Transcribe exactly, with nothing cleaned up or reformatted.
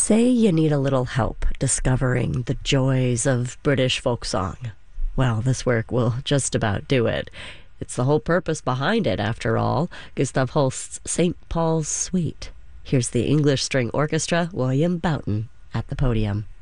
Say you need a little help discovering the joys of British folk song. Well, this work will just about do it. It's the whole purpose behind it, after all. Gustav Holst's Saint Paul's Suite. Here's the English String Orchestra, William Boughton, at the podium.